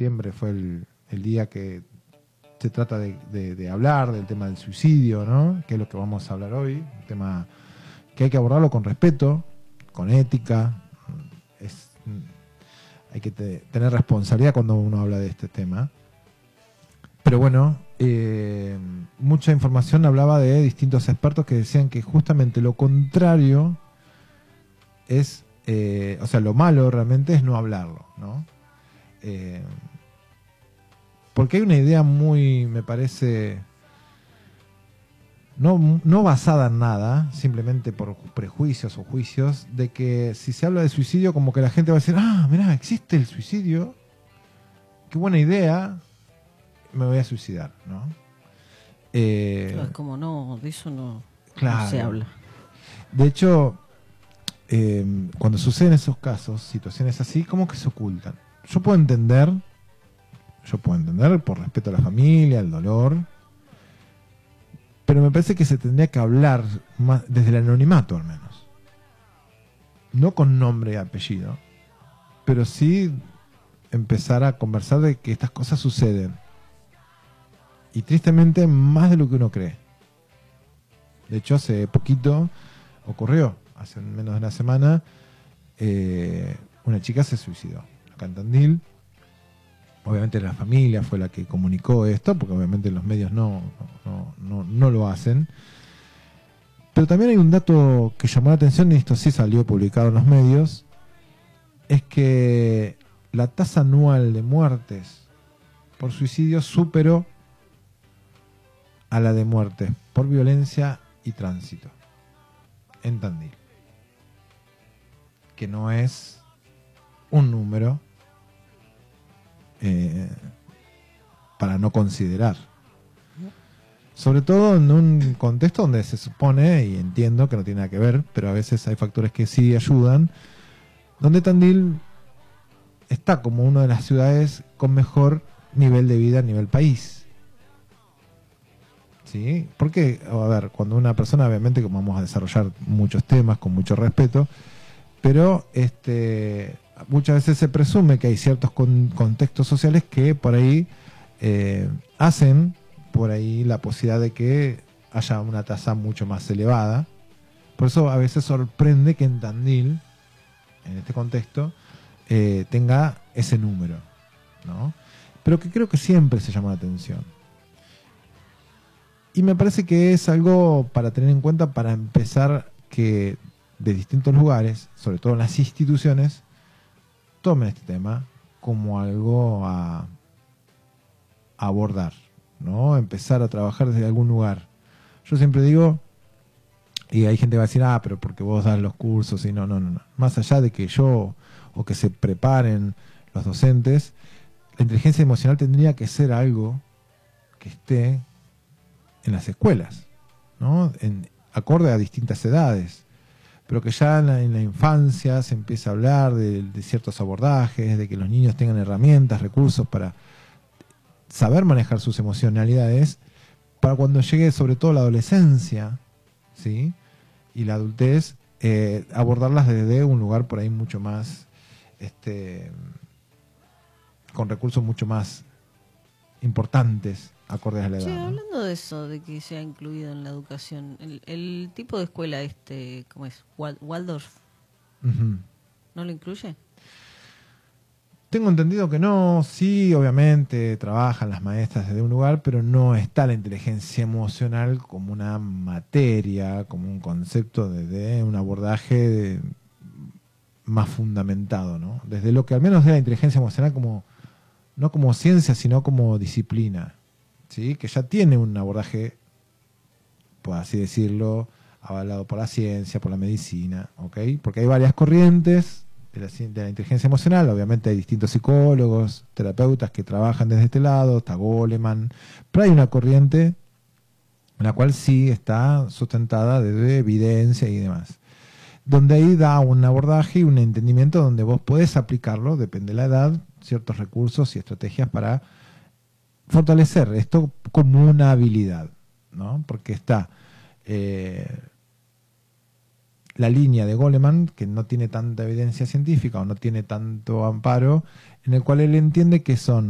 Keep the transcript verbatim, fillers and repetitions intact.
septiembre fue el, el día que se trata de, de, de hablar del tema del suicidio, ¿no? Que es lo que vamos a hablar hoy, un tema que hay que abordarlo con respeto, con ética. Es, hay que te, tener responsabilidad cuando uno habla de este tema. Pero bueno, eh, mucha información hablaba de distintos expertos que decían que justamente lo contrario es, eh, o sea, lo malo realmente es no hablarlo, ¿no? Eh, porque hay una idea muy, me parece, no, no basada en nada, simplemente por prejuicios o juicios, de que si se habla de suicidio, como que la gente va a decir, ah, mirá, existe el suicidio, qué buena idea, me voy a suicidar, ¿no? Eh, no, es como no, de eso no, claro. no se habla. De hecho, eh, cuando suceden esos casos, situaciones así, como que se ocultan. Yo puedo entender, yo puedo entender por respeto a la familia, al dolor, pero me parece que se tendría que hablar más desde el anonimato al menos. No con nombre y apellido, pero sí empezar a conversar de que estas cosas suceden. Y tristemente más de lo que uno cree. De hecho, hace poquito ocurrió, hace menos de una semana, eh, una chica se suicidó acá en Tandil. Obviamente la familia fue la que comunicó esto, porque obviamente los medios no, no, no, no lo hacen. Pero también hay un dato que llamó la atención, y esto sí salió publicado en los medios, es que la tasa anual de muertes por suicidio superó a la de muertes por violencia y tránsito en Tandil. Que no es un número Eh, para no considerar, sobre todo en un contexto donde se supone, y entiendo que no tiene nada que ver, pero a veces hay factores que sí ayudan, donde Tandil está como una de las ciudades con mejor nivel de vida a nivel país. ¿Sí? Porque, a ver, cuando una persona, obviamente, como vamos a desarrollar muchos temas con mucho respeto, pero este muchas veces se presume que hay ciertos con, contextos sociales que por ahí eh, hacen por ahí la posibilidad de que haya una tasa mucho más elevada. Por eso a veces sorprende que en Tandil, en este contexto, eh, tenga ese número, ¿no? Pero que creo que siempre se llama la atención. Y me parece que es algo para tener en cuenta para empezar que de distintos lugares, sobre todo en las instituciones, tomen este tema como algo a, a abordar, ¿no? Empezar a trabajar desde algún lugar. Yo siempre digo, y hay gente que va a decir, ah, pero porque vos das los cursos, y no, no, no, no. Más allá de que yo, o que se preparen los docentes, la inteligencia emocional tendría que ser algo que esté en las escuelas, ¿no? En, acorde a distintas edades. Pero que ya en la, en la infancia se empieza a hablar de, de ciertos abordajes, de que los niños tengan herramientas, recursos para saber manejar sus emocionalidades, para cuando llegue sobre todo la adolescencia, ¿sí? Y la adultez, eh, abordarlas desde un lugar por ahí mucho más, este, con recursos mucho más importantes, acordes a la edad. Sí, ¿no? hablando de eso, de que sea incluido en la educación, el, el tipo de escuela este, ¿cómo es? Wal- Waldorf, Uh-huh. ¿no lo incluye? Tengo entendido que no, sí, obviamente trabajan las maestras desde un lugar, pero no está la inteligencia emocional como una materia, como un concepto de, de un abordaje de, más fundamentado, ¿no? Desde lo que al menos es la inteligencia emocional como, no como ciencia, sino como disciplina, ¿sí? Que ya tiene un abordaje, por así decirlo, avalado por la ciencia, por la medicina, ¿ok? Porque hay varias corrientes de la, de la inteligencia emocional, obviamente hay distintos psicólogos, terapeutas que trabajan desde este lado, está Goleman, pero hay una corriente en la cual sí está sustentada desde evidencia y demás, donde ahí da un abordaje y un entendimiento donde vos podés aplicarlo, depende de la edad, ciertos recursos y estrategias para fortalecer esto como una habilidad, ¿no? Porque está eh, la línea de Goleman, que no tiene tanta evidencia científica o no tiene tanto amparo, en el cual él entiende que son